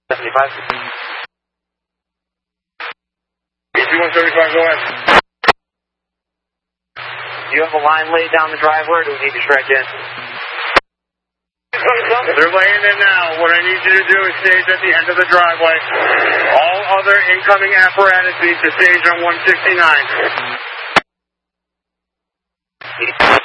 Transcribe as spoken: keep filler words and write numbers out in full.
seventy-five. B two one seventy-five, go ahead. Do you have a line laid down the driveway, or do we need to stretch in? They're laying in now. What I need you to do is stage at the end of the driveway. All other incoming apparatus needs to stage on one sixty-nine.